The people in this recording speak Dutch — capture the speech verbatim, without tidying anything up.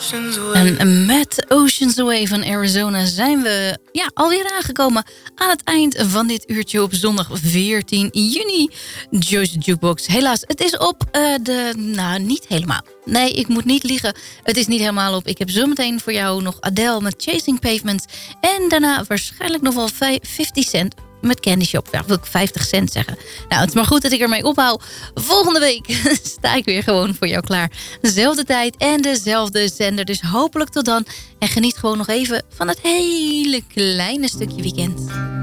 En met Oceans Away van Arizona zijn we ja, alweer aangekomen aan het eind van dit uurtje op zondag veertien juni. Joyce Jukebox. Helaas, het is op uh, de... Nou, niet helemaal. Nee, ik moet niet liegen. Het is niet helemaal op. Ik heb zometeen voor jou nog Adele met Chasing Pavements. En daarna waarschijnlijk nog wel vijftig cent met Candy Shop. Ja, wil ik vijftig cent zeggen. Nou, het is maar goed dat ik ermee ophoud. Volgende week sta ik weer gewoon voor jou klaar. Dezelfde tijd en dezelfde zender. Dus hopelijk tot dan. En geniet gewoon nog even van het hele kleine stukje weekend.